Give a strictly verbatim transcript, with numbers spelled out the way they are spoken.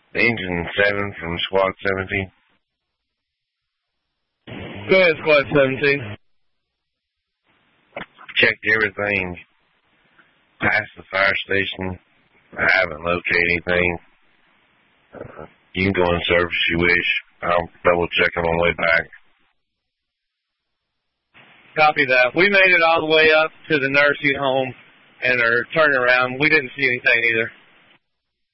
Engine seven from Squad seventeen. Go ahead, Squad seventeen. Checked everything past the fire station. I haven't located anything. Uh, you can go in service if you wish. I'll double check on my way back. Copy that. We made it all the way up to the nursing home and are turning around. We didn't see anything either.